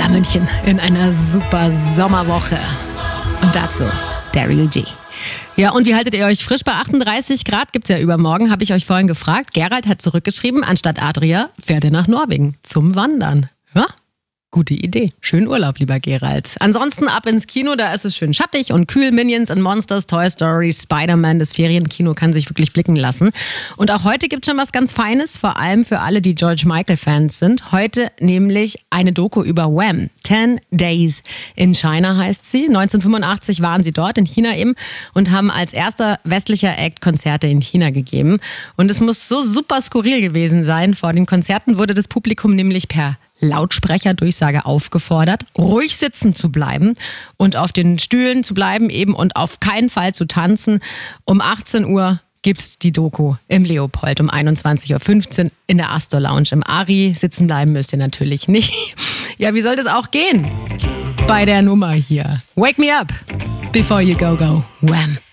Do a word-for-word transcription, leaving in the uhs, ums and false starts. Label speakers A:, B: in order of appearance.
A: München in einer super Sommerwoche. Und dazu Daryl G. Ja, und wie haltet ihr euch frisch? Bei achtunddreißig Grad gibt's ja übermorgen, habe ich euch vorhin gefragt. Gerald hat zurückgeschrieben, anstatt Adria fährt er nach Norwegen zum Wandern. Ja? Gute Idee. Schönen Urlaub, lieber Gerald. Ansonsten ab ins Kino, da ist es schön schattig und kühl. Minions and Monsters, Toy Story, Spider-Man, das Ferienkino kann sich wirklich blicken lassen. Und auch heute gibt's schon was ganz Feines, vor allem für alle, die George Michael-Fans sind. Heute nämlich eine Doku über Wham. Ten Days in China heißt sie. neunzehnhundertfünfundachtzig waren sie dort, in China eben, und haben als erster westlicher Act Konzerte in China gegeben. Und es muss so super skurril gewesen sein. Vor den Konzerten wurde das Publikum nämlich per Lautsprecherdurchsage aufgefordert, ruhig sitzen zu bleiben und auf den Stühlen zu bleiben eben und auf keinen Fall zu tanzen. Um achtzehn Uhr gibt's die Doku im Leopold, um einundzwanzig Uhr fünfzehn in der Astor Lounge. Im Ari sitzen bleiben müsst ihr natürlich nicht. Ja, wie soll das auch gehen bei der Nummer hier? Wake me up before you go go. Wham.